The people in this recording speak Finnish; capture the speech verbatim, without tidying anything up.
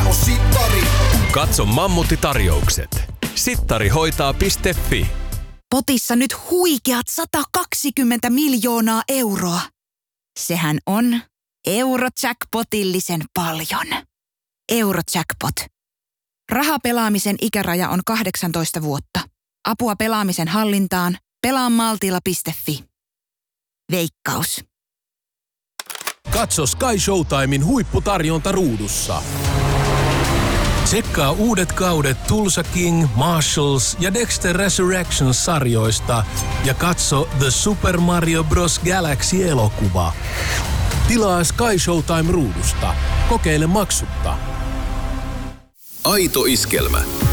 Onko Sittari? Katso Mammutti-tarjoukset. sittari hoitaa piste fi. Potissa nyt huikeat sata kaksikymmentä miljoonaa euroa. Sehän on Eurojackpotillisen paljon. Eurojackpot. Rahapelaamisen ikäraja on kahdeksantoista vuotta. Apua pelaamisen hallintaan. pelaa maltilla piste fi. Veikkaus. Katso Sky Showtimein huipputarjonta ruudussa. Tsekkaa uudet kaudet Tulsa King, Marshalls ja Dexter Resurrections-sarjoista ja katso The Super Mario Bros. Galaxy-elokuva. Tilaa Sky Showtime ruudusta. Kokeile maksutta. Aito iskelmä.